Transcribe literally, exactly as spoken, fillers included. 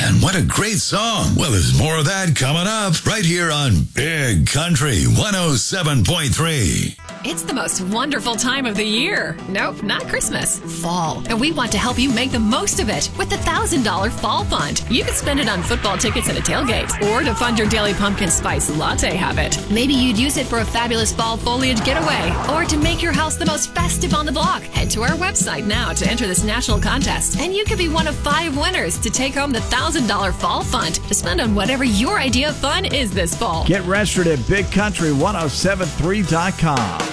Man, what a great song. Well, there's more of that coming up right here on Big Country one oh seven point three. It's the most wonderful time of the year. Nope, not Christmas. Fall. And we want to help you make the most of it with the one thousand dollars Fall Fund. You can spend it on football tickets and a tailgate, or to fund your daily pumpkin spice latte habit. Maybe you'd use it for a fabulous fall foliage getaway, or to make your house the most festive on the block. Head to our website now to enter this national contest, and you could be one of five winners to take home the one thousand dollars Fall Fund to spend on whatever your idea of fun is this fall. Get registered at big country ten seventy-three dot com.